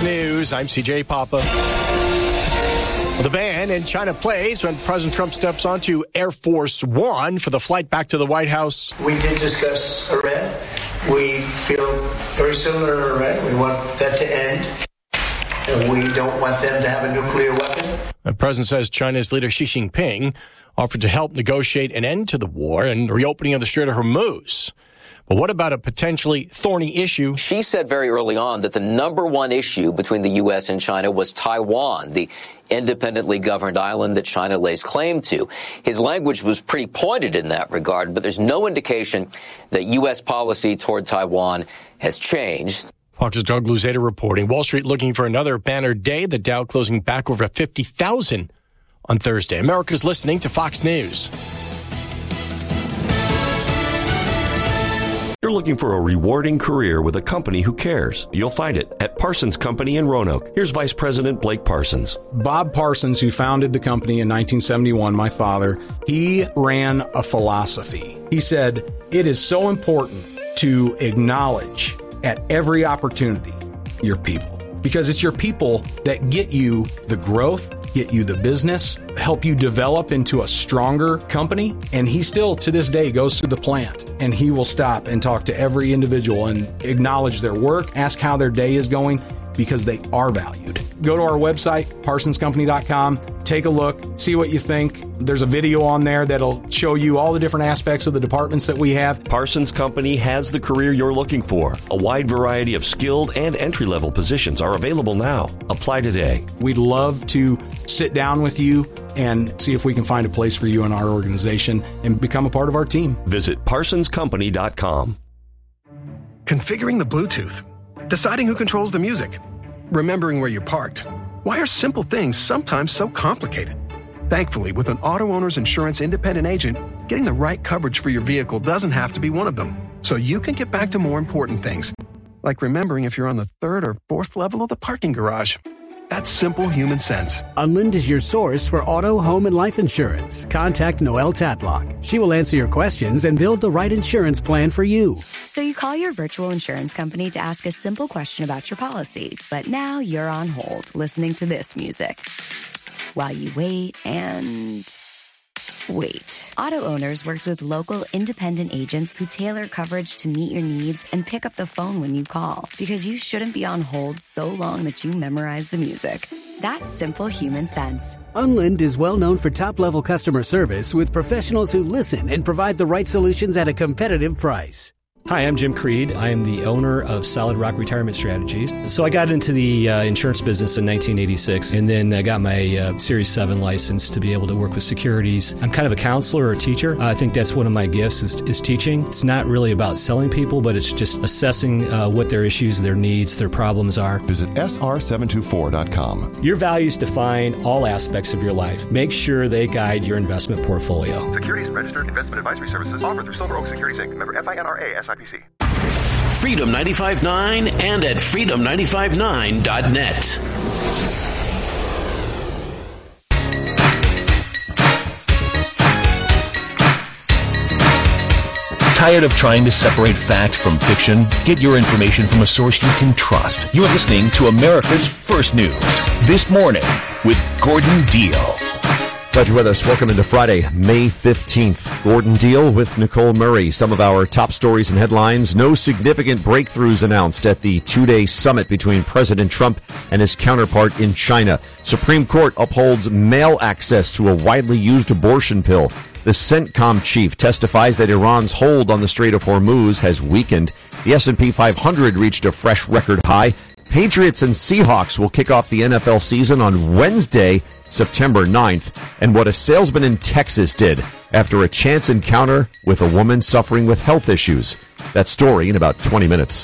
Fox News, I'm CJ Papa. The ban in China plays when President Trump steps onto Air Force One for the flight back to the White House. We did discuss Iran. We feel very similar to Iran. We want that to end. And we don't want them to have a nuclear weapon. The president says China's leader Xi Jinping offered to help negotiate an end to the war and reopening of the Strait of Hormuz. But what about a potentially thorny issue? She said very early on that the number one issue between the U.S. and China was Taiwan, the independently governed island that China lays claim to. His language was pretty pointed in that regard, but there's no indication that U.S. policy toward Taiwan has changed. Fox's Doug Luzeta reporting. Wall Street looking for another banner day. The Dow closing back over 50,000 on Thursday. America's listening to Fox News. You're looking for a rewarding career with a company who cares. You'll find it at Parsons Company in Roanoke. Here's Vice President Blake Parsons. Bob Parsons, who founded the company in 1971, my father, he ran a philosophy. He said, it is so important to acknowledge at every opportunity your people, because it's your people that get you the growth, get you the business, help you develop into a stronger company. And he still, to this day, goes through the plant and he will stop and talk to every individual and acknowledge their work, ask how their day is going, because they are valued. Go to our website, parsonscompany.com, take a look, see what you think. There's a video on there that'll show you all the different aspects of the departments that we have. Parsons Company has the career you're looking for. A wide variety of skilled and entry-level positions are available now. Apply today. We'd love to sit down with you and see if we can find a place for you in our organization and become a part of our team. Visit parsonscompany.com. Configuring the Bluetooth, deciding who controls the music, remembering where you parked. Why are simple things sometimes so complicated? Thankfully, with an Auto Owners Insurance independent agent, getting the right coverage for your vehicle doesn't have to be one of them. So you can get back to more important things, like remembering if you're on the third or fourth level of the parking garage. That's simple human sense. Unlind is your source for auto, home, and life insurance. Contact Noelle Tatlock. She will answer your questions and build the right insurance plan for you. So you call your virtual insurance company to ask a simple question about your policy, but now you're on hold listening to this music while you wait and wait. Auto Owners works with local independent agents who tailor coverage to meet your needs and pick up the phone when you call, because you shouldn't be on hold so long that you memorize the music. That's simple human sense. Unlind is well known for top-level customer service with professionals who listen and provide the right solutions at a competitive price. Hi, I'm Jim Creed. I am the owner of Solid Rock Retirement Strategies. So I got into the insurance business in 1986 and then I got my Series 7 license to be able to work with securities. I'm kind of a counselor or a teacher. I think that's one of my gifts is teaching. It's not really about selling people, but it's just assessing what their issues, their needs, their problems are. Visit sr724.com. Your values define all aspects of your life. Make sure they guide your investment portfolio. Securities Registered Investment Advisory Services offered through Silver Oak Securities Inc. Member FINRA SIPC. Freedom 95.9 and at freedom959.net. Tired of trying to separate fact from fiction? Get your information from a source you can trust. You're listening to America's First News This Morning with Gordon Deal. Glad you're with us. Welcome into Friday, May 15th. Gordon Deal with Nicole Murray. Some of our top stories and headlines. No significant breakthroughs announced at the two-day summit between President Trump and his counterpart in China. Supreme Court upholds mail access to a widely used abortion pill. The CENTCOM chief testifies that Iran's hold on the Strait of Hormuz has weakened. The S&P 500 reached a fresh record high. Patriots and Seahawks will kick off the NFL season on Wednesday, September 9th, and what a salesman in Texas did after a chance encounter with a woman suffering with health issues. That story in about 20 minutes.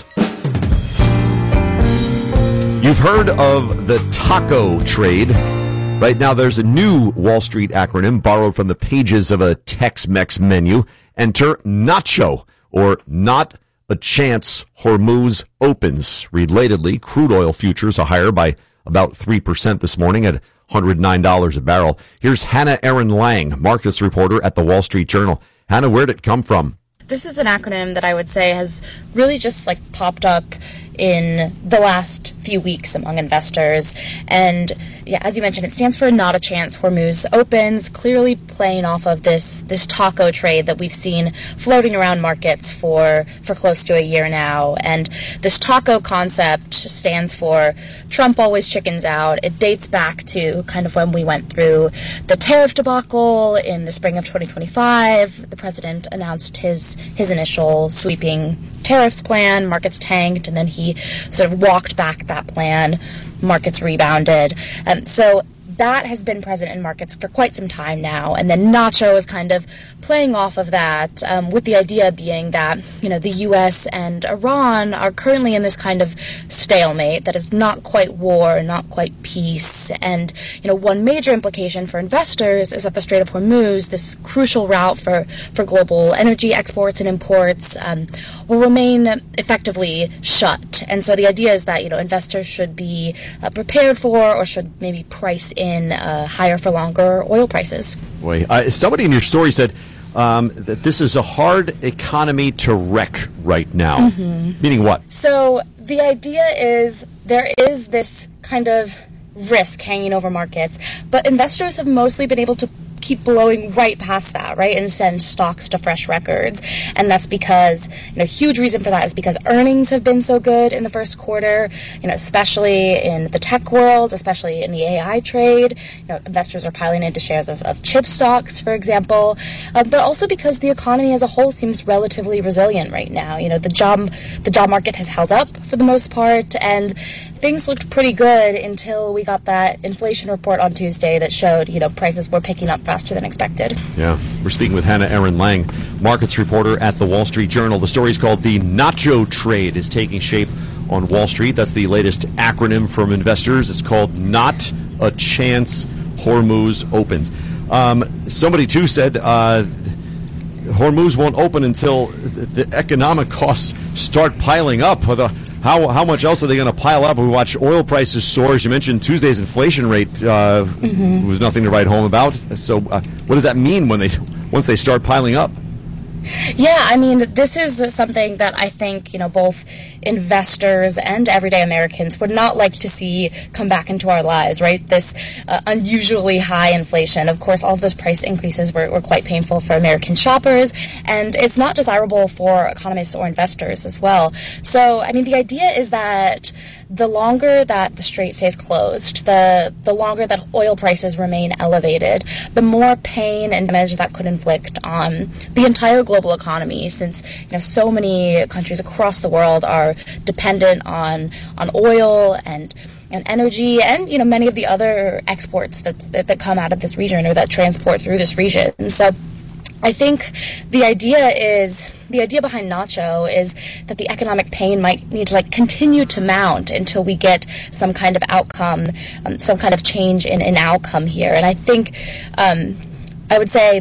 You've heard of the taco trade. Right now, there's a new Wall Street acronym borrowed from the pages of a Tex-Mex menu. Enter NACHO, or Not a Chance Hormuz Opens. Relatedly, crude oil futures are higher by about 3% this morning at $109 a barrel. Here's Hannah Aaron Lang, markets reporter at the Wall Street Journal. Hannah, where did it come from? This is an acronym that I would say has really just popped up in the last few weeks among investors. And yeah, as you mentioned, it stands for not a chance. Hormuz opens, clearly playing off of this taco trade that we've seen floating around markets for close to a year now. And this taco concept stands for Trump always chickens out. It dates back to kind of when we went through the tariff debacle in the spring of 2025. The president announced his initial sweeping tariffs plan, markets tanked, and then he sort of walked back that plan, markets rebounded. So that has been present in markets for quite some time now. And then Nacho is kind of playing off of that, with the idea being that, the U.S. and Iran are currently in this kind of stalemate that is not quite war, not quite peace. And, one major implication for investors is that the Strait of Hormuz, this crucial route for global energy exports and imports, will remain effectively shut. And so the idea is that, investors should be prepared for, or should maybe price in higher for longer oil prices. Boy, somebody in your story said that this is a hard economy to wreck right now. Mm-hmm. Meaning what? So the idea is there is this kind of risk hanging over markets, but investors have mostly been able to keep blowing right past that, right, and send stocks to fresh records. And that's because, a huge reason for that is because earnings have been so good in the first quarter, especially in the tech world, especially in the AI trade. Investors are piling into shares of chip stocks, for example, but also because the economy as a whole seems relatively resilient right now. The job market has held up for the most part, and things looked pretty good until we got that inflation report on Tuesday that showed, prices were picking up faster than expected. Yeah. We're speaking with Hannah Aaron Lang, markets reporter at the Wall Street Journal. The story is called The Nacho Trade is Taking Shape on Wall Street. That's the latest acronym from investors. It's called Not a Chance Hormuz Opens. Somebody, too, said Hormuz won't open until the economic costs start piling up. How much else are they going to pile up? We watch oil prices soar. As you mentioned, Tuesday's inflation rate was nothing to write home about. So what does that mean once they start piling up? Yeah, this is something that I think, both investors and everyday Americans would not like to see come back into our lives, right? This unusually high inflation. Of course, all of those price increases were quite painful for American shoppers, and it's not desirable for economists or investors as well. So, the idea is that the longer that the strait stays closed, the longer that oil prices remain elevated, the more pain and damage that could inflict on the entire global economy, since so many countries across the world are dependent on oil and energy, and many of the other exports that come out of this region or that transport through this region. And so I think the idea behind Nacho is that the economic pain might need to continue to mount until we get some kind of outcome, some kind of change in outcome here. And I think I would say